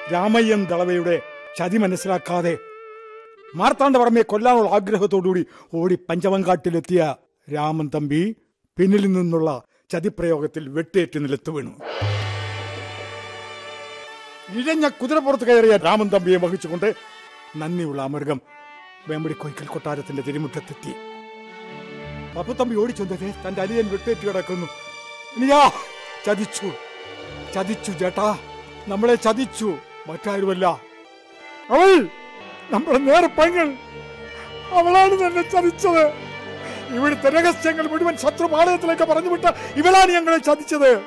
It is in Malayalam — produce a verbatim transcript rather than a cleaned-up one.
രാമയ്യൻ ദളവയുടെ ചതി മനസ്സിലാക്കാതെ മാർത്താണ്ഡവർമ്മയെ കൊല്ലാനുള്ള ആഗ്രഹത്തോടുകൂടി ഓടി പഞ്ചവങ്കാട്ടിലെത്തിയ രാമൻ തമ്പി പിന്നിൽ നിന്നുള്ള ചതിപ്രയോഗത്തിൽ വെട്ടേറ്റ് നിലത്ത് വീണു. ഇഴഞ്ഞ കുതിരപ്പുറത്ത് കയറിയ രാമൻ തമ്പിയെ വഹിച്ചുകൊണ്ട് നന്ദിയുള്ള അമൃഗം വേമ്പടി കൊയ്ക്കൽ കൊട്ടാരത്തിന്റെ തിരുമുറ്റത്തെത്തി. പപ്പുത്തമ്പി ഓടിച്ചെന്നത് തന്റെ അലിയൻ വെട്ടേറ്റ് കിടക്കുന്നു. ഇനിയാ ചതിച്ചു ചതിച്ചു ചേട്ടാ, നമ്മളെ ചതിച്ചു, മറ്റാരുമല്ല, അവൾ നമ്മളെ നേർപ്പങ്ങൾ, അവളാണ് തന്നെ ചതിച്ചത്. ഇവിടുത്തെ രഹസ്യങ്ങൾ മുഴുവൻ ശത്രുപാളയത്തിലേക്ക് പറഞ്ഞുവിട്ട ഇവളാണ് ഞങ്ങളെ ചതിച്ചത്.